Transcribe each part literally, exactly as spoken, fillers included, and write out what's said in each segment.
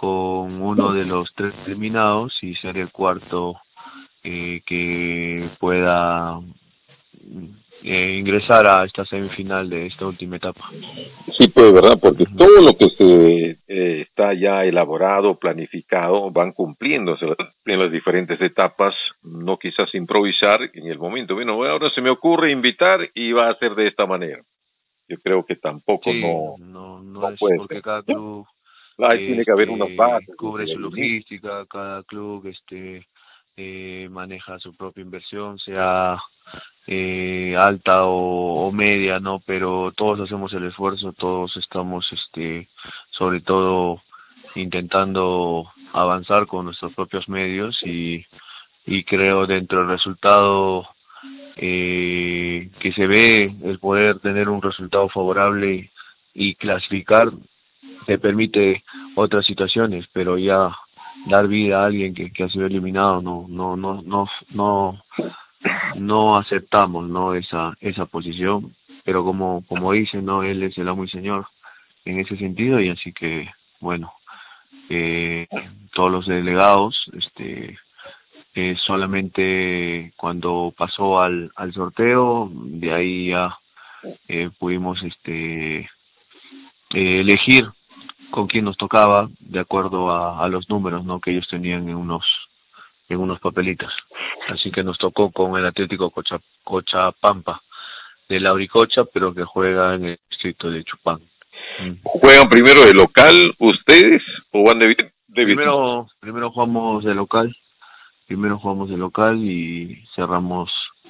con uno de los tres eliminados y ser el cuarto eh, que pueda eh, ingresar a esta semifinal de esta última etapa. Sí, pues, ¿verdad? Porque todo lo que se eh, está ya elaborado, planificado, van cumpliéndose en las diferentes etapas, no quizás improvisar en el momento. Bueno, ahora se me ocurre invitar y va a ser de esta manera. Yo creo que tampoco Sí, no, no, no no es puede porque ser. cada club Ahí tiene que haber unas este bases cubre desde su el inicio. logística, cada club este eh, maneja su propia inversión, sea eh, alta o, o media, ¿no? Pero todos hacemos el esfuerzo, todos estamos este sobre todo intentando avanzar con nuestros propios medios y, y creo dentro del resultado eh, que se ve el poder tener un resultado favorable y, y clasificar te permite otras situaciones, pero ya dar vida a alguien que, que ha sido eliminado no no no no no no aceptamos no esa esa posición, pero como como dicen, no, él es el amo y señor en ese sentido, y así que bueno, eh, todos los delegados este eh, solamente cuando pasó al al sorteo, de ahí ya eh, pudimos este eh, elegir con quién nos tocaba de acuerdo a, a los números, ¿no?, que ellos tenían en unos en unos papelitos. Así que nos tocó con el Atlético Cocha, Cochapampa de Lauricocha, pero que juega en el distrito de Chupán. Mm. ¿Juegan primero de local ustedes o van de, de visita? Primero, primero jugamos de local, primero jugamos de local y cerramos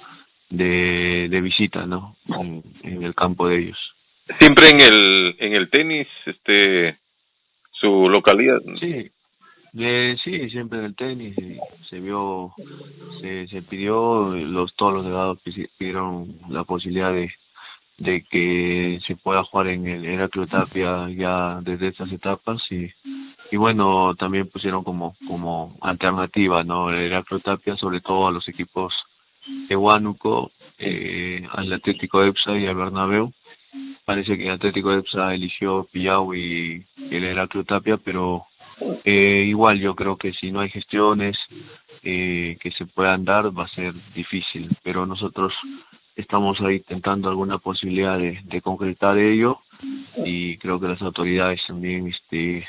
de, de visita, ¿no?, en, en el campo de ellos. Siempre en el en el tenis, este, su localidad. Sí, eh, sí, siempre en el tenis y se vio, se, se pidió, los todos los delegados pidieron la posibilidad de, de que se pueda jugar en el Heraclio Tapia ya desde estas etapas y y bueno, también pusieron como como alternativa, ¿no?, el Heraclio Tapia, sobre todo a los equipos de Huánuco, eh, al Atlético Epsa y al Bernabéu. Parece que el Atlético Epsa eligió Pillau y el Heraclio Tapia, pero eh, igual yo creo que si no hay gestiones eh, que se puedan dar va a ser difícil, pero nosotros estamos ahí intentando alguna posibilidad de, de concretar ello y creo que las autoridades también este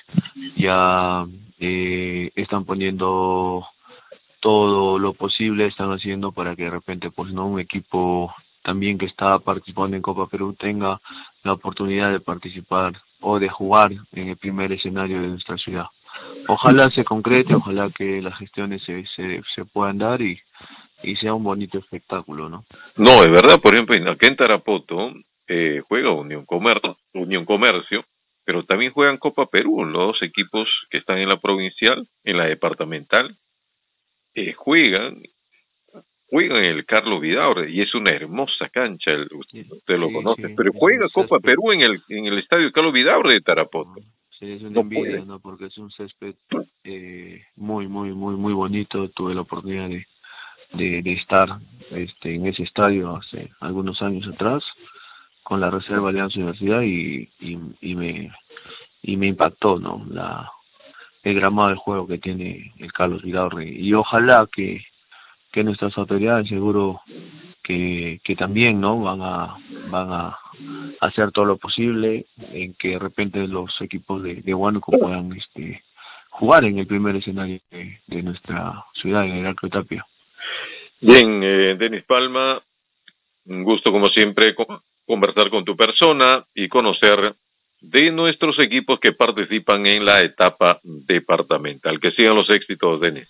ya eh, están poniendo todo lo posible, están haciendo para que de repente pues no un equipo también que está participando en Copa Perú tenga la oportunidad de participar o de jugar en el primer escenario de nuestra ciudad. Ojalá se concrete, ojalá que las gestiones se se, se puedan dar y y sea un bonito espectáculo, ¿no? No, es verdad, por ejemplo, en- aquí en Tarapoto eh, juega Unión Comercio, Unión Comercio, pero también juegan Copa Perú, los dos equipos que están en la provincial, en la departamental, eh, juegan, juegan en el Carlos Vidaurre, y es una hermosa cancha, el, Sí, usted lo sí, conoce, sí, pero es un juega Copa césped. Perú en el en el estadio Carlos Vidaurre de Ah, Tarapoto, sí, es una no envidia, puede. ¿no? Porque es un césped eh, muy, muy, muy, muy bonito. Tuve la oportunidad de, de, de estar este, en ese estadio hace algunos años atrás con la Reserva Alianza Universidad y, y, y me y me impactó, ¿no?, la el gramado de juego que tiene el Carlos Vidaurre, y ojalá que que nuestras autoridades seguro que que también, no van a van a hacer todo lo posible en que de repente los equipos de, de Huánuco puedan este jugar en el primer escenario de, de nuestra ciudad, en el Heraclio Tapia. Bien, eh, Denis Palma, un gusto como siempre co- conversar con tu persona y conocer de nuestros equipos que participan en la etapa departamental. Que sigan los éxitos, Denis.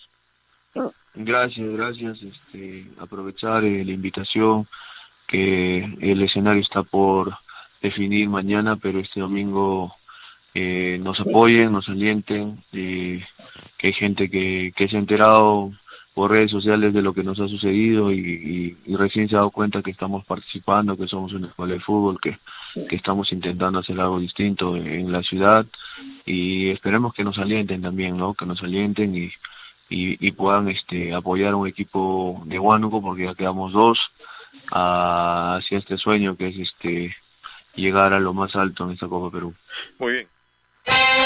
Gracias, gracias. Este, aprovechar eh, la invitación, que el escenario está por definir mañana, pero este domingo eh, nos apoyen, nos alienten, eh, que hay gente que, que se ha enterado por redes sociales de lo que nos ha sucedido y, y, y recién se ha dado cuenta que estamos participando, que somos una escuela de fútbol, que, que estamos intentando hacer algo distinto en, en la ciudad, y esperemos que nos alienten también, ¿no?, que nos alienten y, y, y puedan este apoyar a un equipo de Huánuco, porque ya quedamos dos a, hacia este sueño que es este llegar a lo más alto en esta Copa Perú. Muy bien.